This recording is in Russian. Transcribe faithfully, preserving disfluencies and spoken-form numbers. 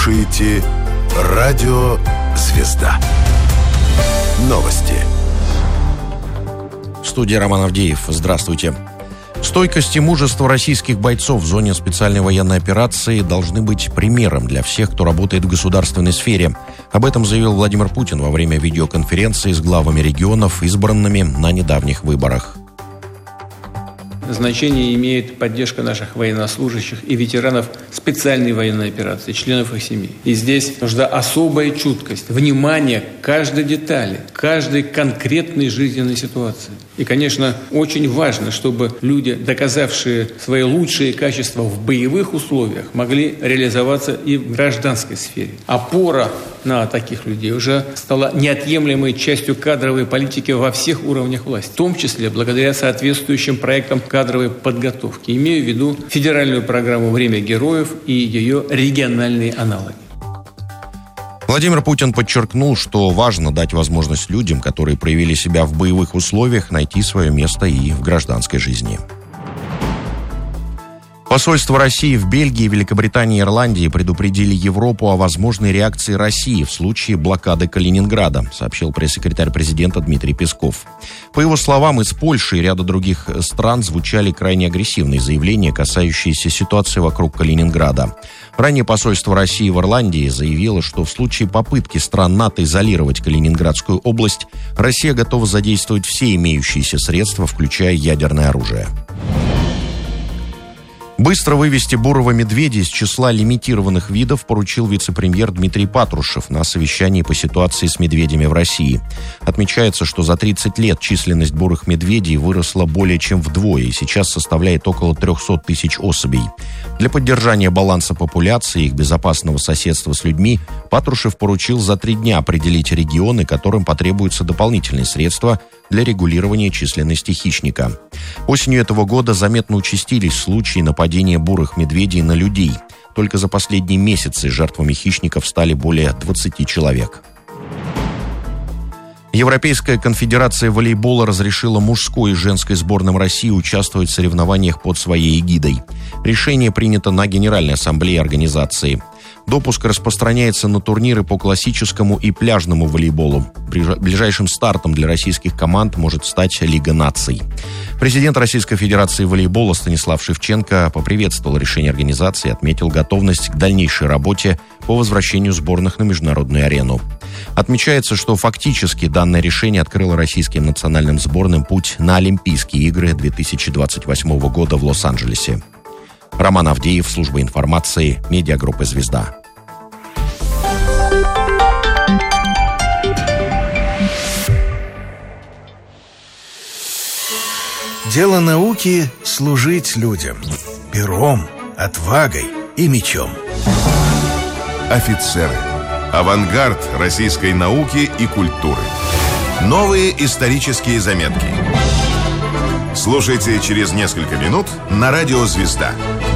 слушаете Радио Звезда. Новости. В студии Роман Авдеев. Здравствуйте. Стойкость и мужество российских бойцов в зоне специальной военной операции должны быть примером для всех, кто работает в государственной сфере. Об этом заявил Владимир Путин во время видеоконференции с главами регионов, избранными на недавних выборах. Значение имеет поддержка наших военнослужащих и ветеранов специальной военной операции, членов их семей. И здесь нужна особая чуткость, внимание к каждой детали, каждой конкретной жизненной ситуации. И, конечно, очень важно, чтобы люди, доказавшие свои лучшие качества в боевых условиях, могли реализоваться и в гражданской сфере. Опора на таких людей уже стала неотъемлемой частью кадровой политики во всех уровнях власти, в том числе благодаря соответствующим проектам кадровой подготовки. Имею в виду федеральную программу «Время героев» и ее региональные аналоги. Владимир Путин подчеркнул, что важно дать возможность людям, которые проявили себя в боевых условиях, найти свое место и в гражданской жизни. Посольства России в Бельгии, Великобритании и Ирландии предупредили Европу о возможной реакции России в случае блокады Калининграда, сообщил пресс-секретарь президента Дмитрий Песков. По его словам, из Польши и ряда других стран звучали крайне агрессивные заявления, касающиеся ситуации вокруг Калининграда. Ранее посольство России в Ирландии заявило, что в случае попытки стран НАТО изолировать Калининградскую область, Россия готова задействовать все имеющиеся средства, включая ядерное оружие. Быстро вывести бурого медведя из числа лимитированных видов поручил вице-премьер Дмитрий Патрушев на совещании по ситуации с медведями в России. Отмечается, что за тридцать лет численность бурых медведей выросла более чем вдвое и сейчас составляет около триста тысяч особей. Для поддержания баланса популяции и их безопасного соседства с людьми Патрушев поручил за три дня определить регионы, которым потребуются дополнительные средства для регулирования численности хищника. Осенью этого года заметно участились случаи нападения бурых медведей на людей. Только за последние месяцы жертвами хищников стали более двадцати человек. Европейская конфедерация волейбола разрешила мужской и женской сборным России участвовать в соревнованиях под своей эгидой. Решение принято на Генеральной ассамблее организации. Допуск распространяется на турниры по классическому и пляжному волейболу. Ближайшим стартом для российских команд может стать Лига наций. Президент Российской Федерации волейбола Станислав Шевченко поприветствовал решение организации и отметил готовность к дальнейшей работе по возвращению сборных на международную арену. Отмечается, что фактически данное решение открыло российским национальным сборным путь на Олимпийские игры две тысячи двадцать восьмого года в Лос-Анджелесе. Роман Авдеев, служба информации, медиагруппа «Звезда». Дело науки — служить людям. Пером, отвагой и мечом. Офицеры. Авангард российской науки и культуры. Новые исторические заметки. Слушайте через несколько минут на радио «Звезда».